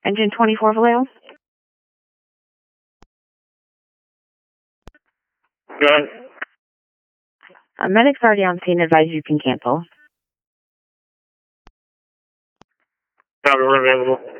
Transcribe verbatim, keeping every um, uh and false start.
Engine twenty-four, Vallejo. Go ahead. Uh, medic's already on scene. Advise you can cancel. Copy, we're available.